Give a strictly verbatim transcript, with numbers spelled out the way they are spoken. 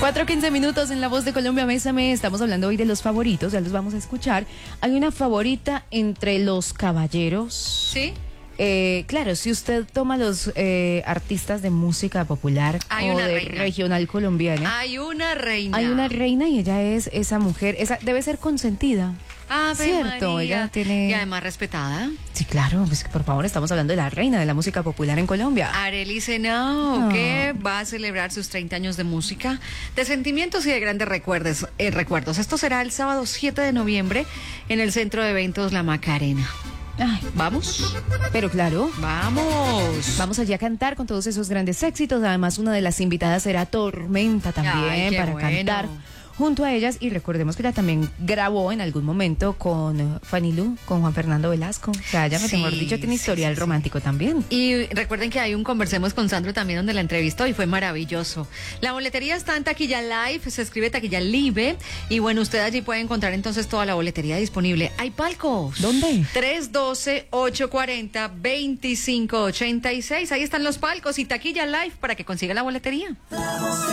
cuatro quince minutos en La Voz de Colombia, Bésame. Estamos hablando hoy de los favoritos, ya los vamos a escuchar. Hay una favorita entre los caballeros. ¿Sí? Eh, claro, si usted toma los eh, artistas de música popular Hay o una de reina. regional colombiana, Hay una reina. hay una reina y ella es esa mujer, esa debe ser consentida. Ave Cierto, María. ella tiene... Y además respetada. Sí, claro, pues por favor, estamos hablando de la reina de la música popular en Colombia. Arely Senao, No. que va a celebrar sus treinta años de música, de sentimientos y de grandes recuerdos. Eh, recuerdos. Esto será el sábado siete de noviembre en el Centro de Eventos La Macarena. Ay, ¿Vamos? pero claro, ¡Vamos! vamos allí a cantar con todos esos grandes éxitos. Además, una de las invitadas será Tormenta también, Ay, qué para bueno. cantar junto a ellas. Y recordemos que ella también grabó en algún momento con eh, Fanny Lu, con Juan Fernando Velasco. O sea, ella, Sí, mejor dicho, tiene sí, historial sí, sí. romántico también. Y recuerden que hay un Conversemos con Sandro también donde la entrevistó y fue maravilloso. La boletería está en Taquilla Live, se escribe Taquilla Live. Y bueno, usted allí puede encontrar entonces toda la boletería disponible. ¿Hay palcos? ¿Dónde? tres uno dos, ocho cuatro cero, dos cinco ocho seis. Ahí están los palcos y Taquilla Live para que consiga la boletería.